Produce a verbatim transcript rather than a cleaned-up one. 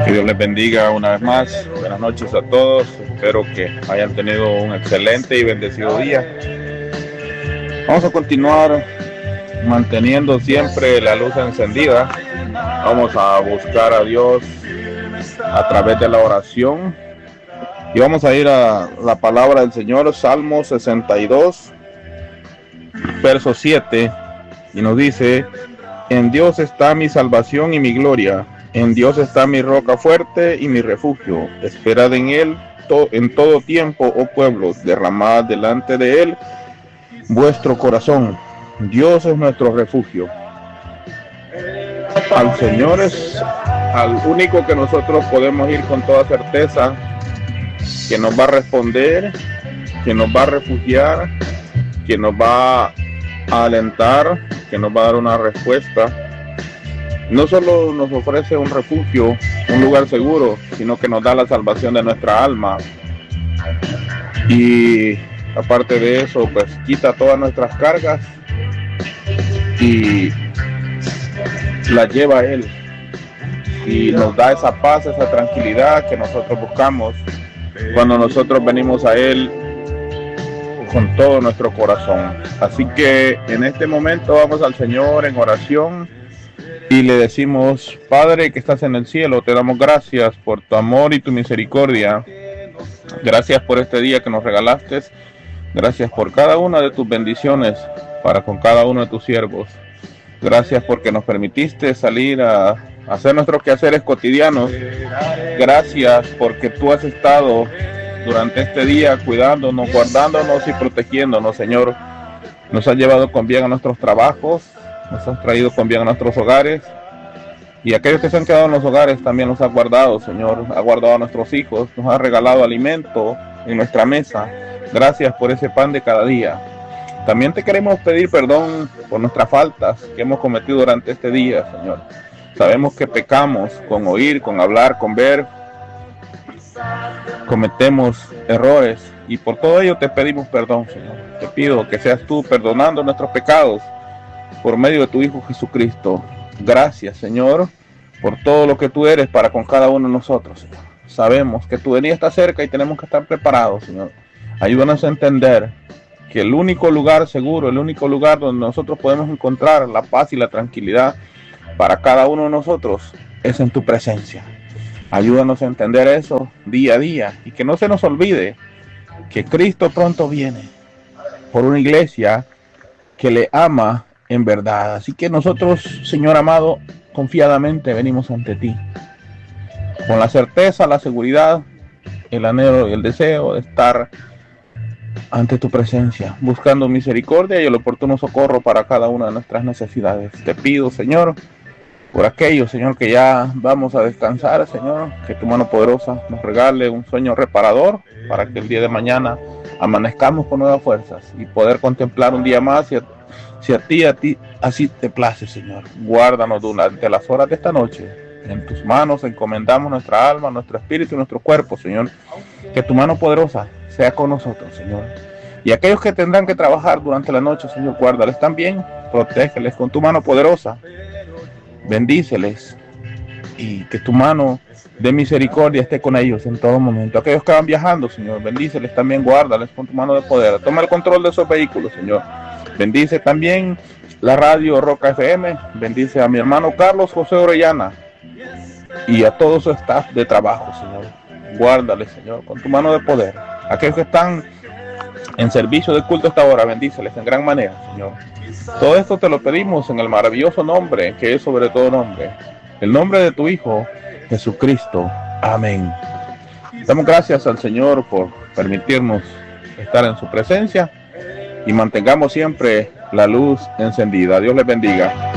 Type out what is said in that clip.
Que Dios les bendiga una vez más. Buenas noches a todos. Espero que hayan tenido un excelente y bendecido día. Vamos a continuar manteniendo siempre la luz encendida. Vamos a buscar a Dios a través de la oración. Y vamos a ir a la palabra del Señor, Salmo sesenta y dos, verso siete. Y nos dice: en Dios está mi salvación y mi gloria. En Dios está mi roca fuerte y mi refugio. Esperad en Él to en todo tiempo, oh pueblos. Derramad delante de Él vuestro corazón. Dios es nuestro refugio. Al Señor es al único que nosotros podemos ir con toda certeza, que nos va a responder, que nos va a refugiar, que nos va a alentar, que nos va a dar una respuesta. No solo nos ofrece un refugio, un lugar seguro, sino que nos da la salvación de nuestra alma. Y aparte de eso, pues quita todas nuestras cargas y las lleva a Él. Y nos da esa paz, esa tranquilidad que nosotros buscamos cuando nosotros venimos a Él con todo nuestro corazón. Así que en este momento vamos al Señor en oración y le decimos: Padre que estás en el cielo, te damos gracias por tu amor y tu misericordia. Gracias por este día que nos regalaste. Gracias por cada una de tus bendiciones para con cada uno de tus siervos. Gracias porque nos permitiste salir a hacer nuestros quehaceres cotidianos. Gracias porque tú has estado durante este día cuidándonos, guardándonos y protegiéndonos, Señor. Nos has llevado con bien a nuestros trabajos, nos has traído con bien a nuestros hogares, y aquellos que se han quedado en los hogares también los has guardado, Señor. Ha guardado a nuestros hijos, nos ha regalado alimento en nuestra mesa. Gracias por ese pan de cada día. También te queremos pedir perdón por nuestras faltas que hemos cometido durante este día, Señor. Sabemos que pecamos con oír, con hablar, con ver. Cometemos errores y por todo ello te pedimos perdón, Señor. Te pido que seas tú perdonando nuestros pecados por medio de tu Hijo Jesucristo. Gracias, Señor, por todo lo que tú eres para con cada uno de nosotros, Señor. Sabemos que tu venida está cerca y tenemos que estar preparados, Señor. Ayúdanos a entender que el único lugar seguro, el único lugar donde nosotros podemos encontrar la paz y la tranquilidad para cada uno de nosotros es en tu presencia. Ayúdanos a entender eso día a día y que no se nos olvide que Cristo pronto viene por una iglesia que le ama en verdad. Así que nosotros, Señor amado, confiadamente venimos ante ti con la certeza, la seguridad, el anhelo y el deseo de estar ante tu presencia, buscando misericordia y el oportuno socorro para cada una de nuestras necesidades. Te pido, Señor, por aquellos, Señor, que ya vamos a descansar, Señor, que tu mano poderosa nos regale un sueño reparador para que el día de mañana amanezcamos con nuevas fuerzas y poder contemplar un día más. Si a, si a ti, a ti, así te place, Señor. Guárdanos durante las horas de esta noche. En tus manos encomendamos nuestra alma, nuestro espíritu y nuestro cuerpo, Señor. Que tu mano poderosa sea con nosotros, Señor. Y aquellos que tendrán que trabajar durante la noche, Señor, guárdales también. Protégeles con tu mano poderosa. Bendíceles y que tu mano de misericordia esté con ellos en todo momento. Aquellos que van viajando, Señor, bendíceles también, guárdales con tu mano de poder. Toma el control de esos vehículos, Señor. Bendice también la radio Roca F M. Bendice a mi hermano Carlos José Orellana y a todo su staff de trabajo, Señor. Guárdales, Señor, con tu mano de poder. Aquellos que están en servicio de culto hasta ahora, bendíceles en gran manera, Señor. Todo esto te lo pedimos en el maravilloso nombre que es sobre todo nombre, el nombre de tu Hijo Jesucristo. Amén. Damos gracias al Señor por permitirnos estar en su presencia y mantengamos siempre la luz encendida. Dios les bendiga.